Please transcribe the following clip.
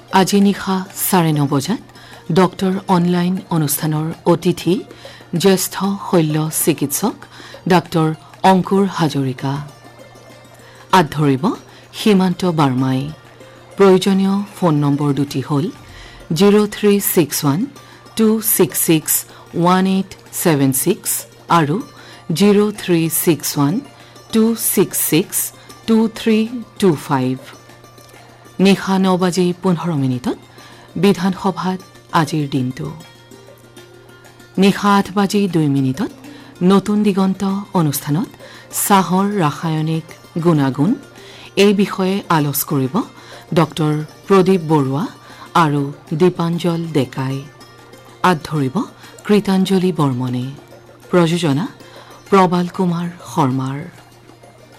আজি নিশা 9:30 বজাত doctor online অনুষ্ঠানৰ অতিথি জ্যেষ্ঠ শল্য চিকিৎসক ডাক্তৰ অংকুৰ হাজৰিকা। আধৰিব সীমান্ত বাৰ্মাই। প্ৰয়োজনীয় ফোন নম্বৰ দুটি হ'ল 0361-266-1876 আৰু 0361-266-2325। নিশা 9:15 বিধানসভাত আজিৰ দিনটো। নিশা 8:02 নতুন দিগন্ত অনুষ্ঠানত চাহৰ ৰাসায়নিক গুণাগুণ এই বিষয়ে আলোচ কৰিব ডক্টৰ প্ৰদীপ বৰুৱা আৰু দীপাঞ্জল ডেকাই। আধৰিব কৃতাঞ্জলি বৰ্মনে। প্ৰযোজনা প্ৰবাল কুমাৰ শৰ্মাৰ।